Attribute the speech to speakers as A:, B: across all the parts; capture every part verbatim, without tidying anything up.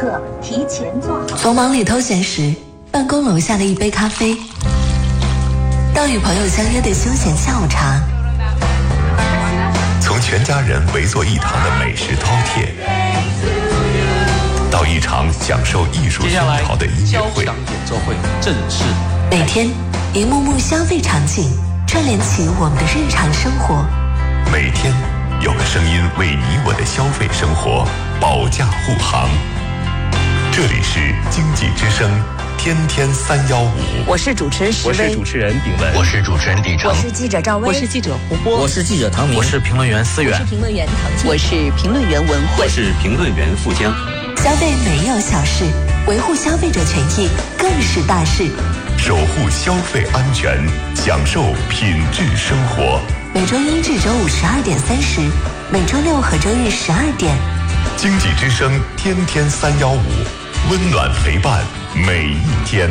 A: 策提前做好。
B: 从忙里偷闲时，办公楼下的一杯咖啡，到与朋友相约的休闲下午茶，
C: 从全家人围坐一堂的美食饕餮，到一场享受艺术熏陶的音乐会，
D: 交响演奏会正式。
B: 每天一幕幕消费场景串联起我们的日常生活，
C: 每天有个声音为你我的消费生活保驾护航。这里是经济之声天天三幺五，
E: 我是主持人石
F: 薇，我是主持人炳文，
G: 我是主持人李成，
E: 我是记者赵薇，
H: 我是记者胡波，
I: 我是记者唐明，
J: 我是评论员思远，
K: 我是评论员唐静，
L: 我是评论员文慧，
M: 我是评论员富江。
B: 消费没有小事，维护消费者权益更是大事。
C: 守护消费安全，享受品质生活。
B: 每周一至周五十二点三十，每周六和周日十二点。
C: 经济之声天天三幺五，温暖陪伴每一天。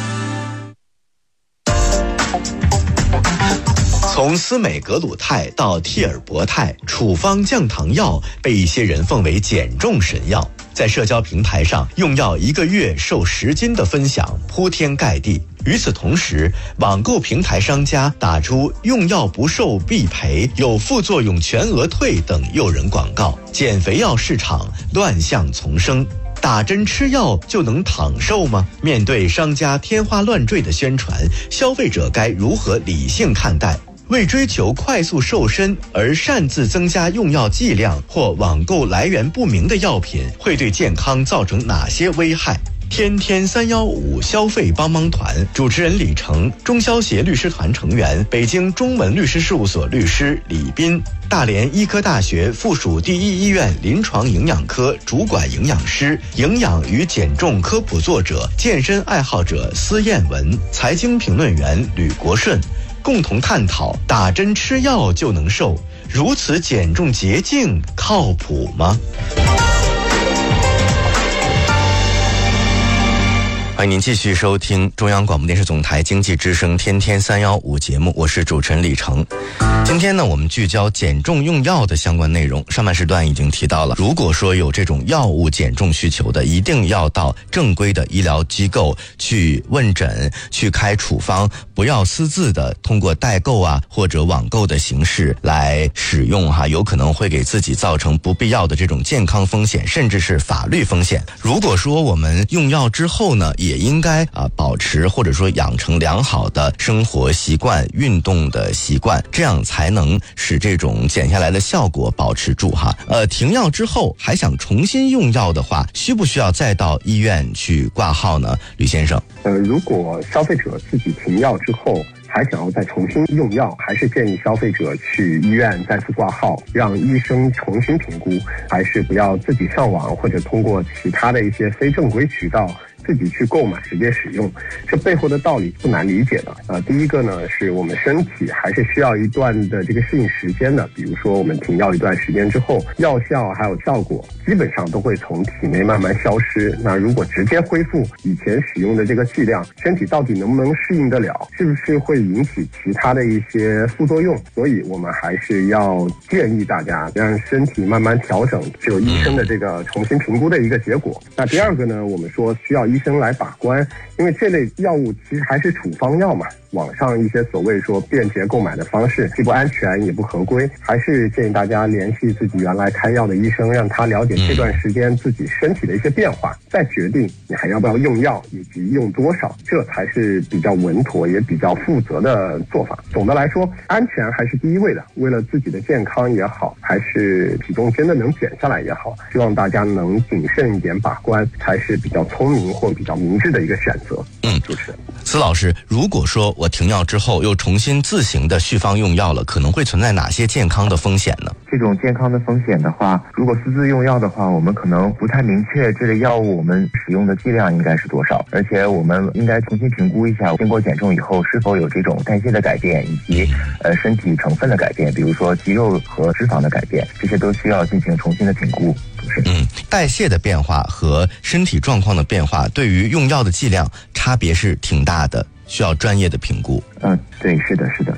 N: 从司美格鲁肽到替尔博肽，处方降糖药被一些人奉为减重神药。在社交平台上，用药一个月瘦十斤的分享铺天盖地。与此同时，网购平台商家打出用药不瘦必赔、有副作用全额退等诱人广告，减肥药市场乱象丛生。打针吃药就能躺瘦吗？面对商家天花乱坠的宣传，消费者该如何理性看待？为追求快速瘦身而擅自增加用药剂量或网购来源不明的药品，会对健康造成哪些危害？天天三幺五消费帮帮团主持人李成，中消协律师团成员，北京中文律师事务所律师李斌，大连医科大学附属第一医院临床营养科主管营养师，营养与减重科普作者，健身爱好者司燕文，财经评论员吕国顺，共同探讨打针吃药就能瘦，如此减重捷径靠谱吗？欢迎您继续收听中央广播电视总台经济之声天天三幺五节目，我是主持人李成。今天呢，我们聚焦减重用药的相关内容。上半时段已经提到了，如果说有这种药物减重需求的，一定要到正规的医疗机构去问诊，去开处方，不要私自的通过代购啊或者网购的形式来使用哈，有可能会给自己造成不必要的这种健康风险，甚至是法律风险。如果说我们用药之后呢，也应该啊保持或者说养成良好的生活习惯、运动的习惯，这样才能使这种减下来的效果保持住哈。呃，停药之后还想重新用药的话，需不需要再到医院去挂号呢？吕先生，
O: 呃，如果消费者自己停药之后还想要再重新用药，还是建议消费者去医院再次挂号，让医生重新评估，还是不要自己上网或者通过其他的一些非正规渠道自己去购买直接使用。这背后的道理不难理解的。呃，第一个呢，是我们身体还是需要一段的这个适应时间的。比如说我们停药一段时间之后，药效还有效果基本上都会从体内慢慢消失。那如果直接恢复以前使用的这个剂量，身体到底能不能适应得了？是不是会引起其他的一些副作用？所以我们还是要建议大家让身体慢慢调整，只有医生的这个重新评估的一个结果。那第二个呢，我们说需要医生来把关，因为这类药物其实还是处方药嘛，网上一些所谓说便捷购买的方式既不安全也不合规，还是建议大家联系自己原来开药的医生，让他了解这段时间自己身体的一些变化，再决定你还要不要用药以及用多少，这才是比较稳妥也比较负责的做法。总的来说，安全还是第一位的，为了自己的健康也好，还是体重真的能减下来也好，希望大家能谨慎一点把关，才是比较聪明或比较明智的一个选择。嗯，主持人
N: 司老师，如果说我停药之后又重新自行的续方用药了，可能会存在哪些健康的风险呢？
P: 这种健康的风险的话，如果私自用药的话，我们可能不太明确这类药物我们使用的剂量应该是多少，而且我们应该重新评估一下经过减重以后是否有这种代谢的改变以及呃身体成分的改变，比如说肌肉和脂肪的改变，这些都需要进行重新的评估。
N: 嗯，代谢的变化和身体状况的变化对于用药的剂量差别是挺大的，需要专业的评估。
P: 嗯，对，是的，是的。
N: 嗯，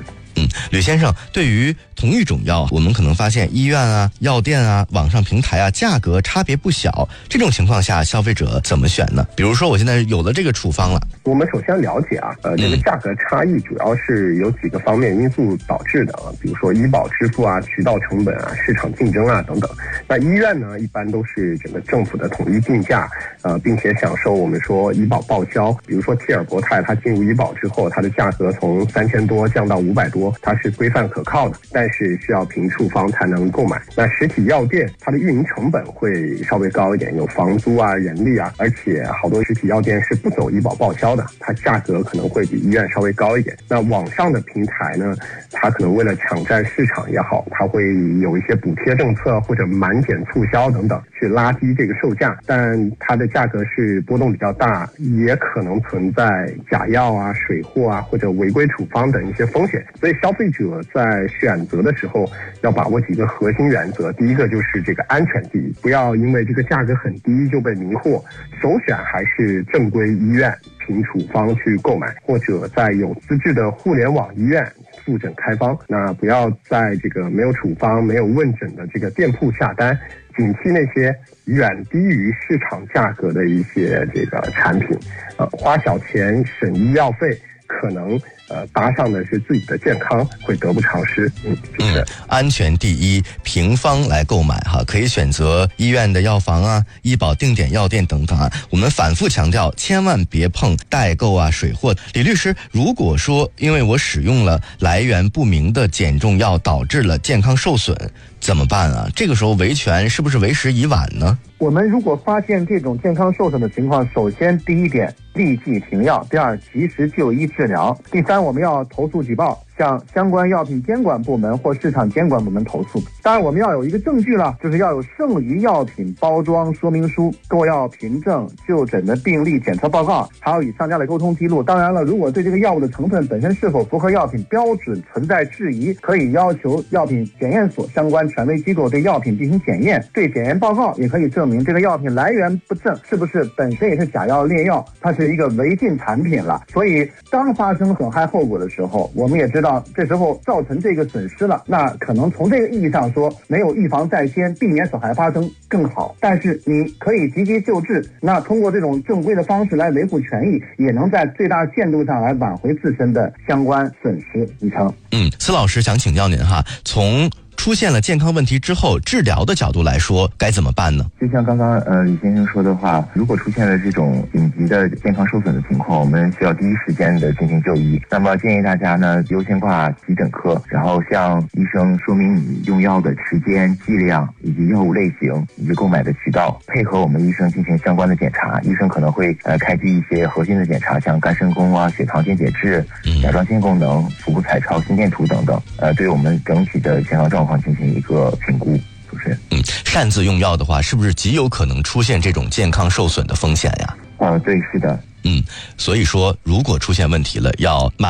N: 吕先生，对于同一种药，我们可能发现医院啊、药店啊、网上平台啊，价格差别不小。这种情况下，消费者怎么选呢？比如说，我现在有了这个处方了，
O: 我们首先了解啊，呃，这个价格差异主要是有几个方面因素导致的啊，比如说医保支付啊、渠道成本啊、市场竞争啊等等。那医院呢，一般都是整个政府的统一定价，呃，并且享受我们说医保报销。比如说替尔博泰，它进入医保之后，它的价格从三千多降到五百多，它是规范可靠的，但是需要凭处方才能购买。那实体药店它的运营成本会稍微高一点，有房租啊、人力啊，而且好多实体药店是不走医保报销的，它价格可能会比医院稍微高一点。那网上的平台呢，它可能为了抢占市场也好，它会有一些补贴政策或者满减促销等等，去拉低这个售价，但它的价格是波动比较大，也可能存在假药啊、水货啊或者违规处方等一些风险。所以消费者在选择的时候要把握几个核心原则。第一个就是这个安全第一，不要因为这个价格很低就被迷惑，首选还是正规医院凭处方去购买，或者在有资质的互联网医院复诊开方。那不要在这个没有处方、没有问诊的这个店铺下单，警惕那些远低于市场价格的一些这个产品，呃，花小钱省医药费，可能呃搭上的是自己的健康，会得不偿失。嗯，就是
N: 嗯，安全第一，凭方来购买哈，可以选择医院的药房啊、医保定点药店等等啊。我们反复强调，千万别碰代购啊、水货。李律师，如果说因为我使用了来源不明的减重药，导致了健康受损，怎么办啊？这个时候维权是不是为时已晚呢？
A: 我们如果发现这种健康受损的情况，首先第一点，立即停药；第二，及时就医治疗；第三，我们要投诉举报，向相关药品监管部门或市场监管部门投诉。当然，我们要有一个证据了，就是要有剩余药品包装说明书、购药凭证、就诊的病历检测报告，还要与商家的沟通记录。当然了，如果对这个药物的成分本身是否符合药品标准存在质疑，可以要求药品检验所相关权威机构对药品进行检验，对检验报告也可以证明这个药品来源不正，是不是本身也是假药劣药，它是一个违禁产品了。所以当发生损害后果的时候，我们也知道这时候造成这个损失了，那可能从这个意义上说，没有预防在先，避免损害发生更好。但是你可以积极救治，那通过这种正规的方式来维护权益，也能在最大限度上来挽回自身的相关损失。李成，
N: 嗯，司老师想请教您哈，从出现了健康问题之后，治疗的角度来说，该怎么办呢？
P: 就像刚刚呃李先生说的话，如果出现了这种紧急的健康受损的情况，我们需要第一时间的进行就医。那么建议大家呢，优先挂急诊科，然后向医生说明你用药的时间、剂量以及药物类型以及购买的渠道，配合我们医生进行相关的检查。医生可能会呃开具一些核心的检查，像肝肾功啊、血糖电解质、甲状腺功能、腹部彩超、心电图等等，呃，对我们整体的健康状况进行一个评估。主持人，
N: 嗯，擅自用药的话，是不是极有可能出现这种健康受损的风险呀？
P: 呃，对，是的。
N: 嗯，所以说，如果出现问题了，要马